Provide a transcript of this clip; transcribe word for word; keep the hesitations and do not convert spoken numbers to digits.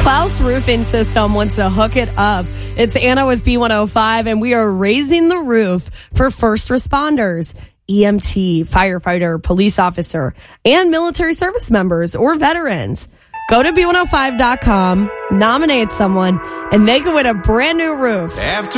Klaus Roofing System wants to hook it up. It's Anna with B one oh five, and we are raising the roof for first responders, E M T, firefighter, police officer, and military service members or veterans. Go to B one oh five dot com, nominate someone, and they can win a brand new roof. After